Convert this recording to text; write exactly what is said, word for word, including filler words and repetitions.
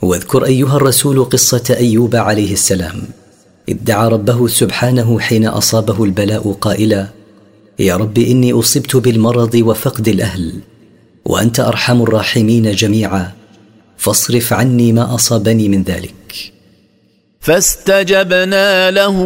واذكر أيها الرسول قصة أيوب عليه السلام إذ دعا ربه سبحانه حين أصابه البلاء قائلا: يا رب إني أصبت بالمرض وفقد الأهل وأنت أرحم الراحمين جميعا، فاصرف عني ما أصابني من ذلك. فاستجبنا له